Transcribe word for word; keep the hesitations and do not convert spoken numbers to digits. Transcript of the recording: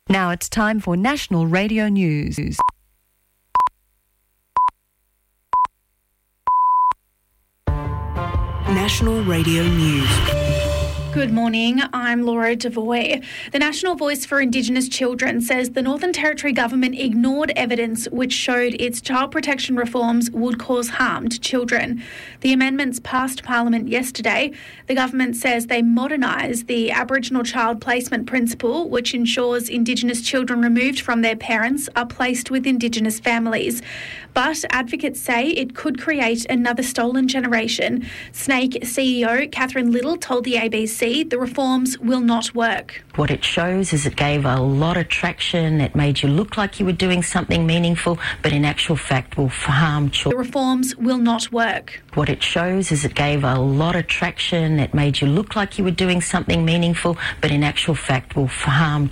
Now it's time for National Radio News. National Radio News. Good morning, I'm Laura Devoy. The National Voice for Indigenous Children says the Northern Territory government ignored evidence which showed its child protection reforms would cause harm to children. The amendments passed Parliament yesterday. The government says they modernise the Aboriginal child placement principle, which ensures Indigenous children removed from their parents are placed with Indigenous families. But advocates say it could create another stolen generation. Snake C E O Catherine Little told the A B C the reforms will not work. What it shows is it gave a lot of traction. It made you look like you were doing something meaningful, but in actual fact will harm children. The reforms will not work. What it shows is it gave a lot of traction. It made you look like you were doing something meaningful, but in actual fact will harm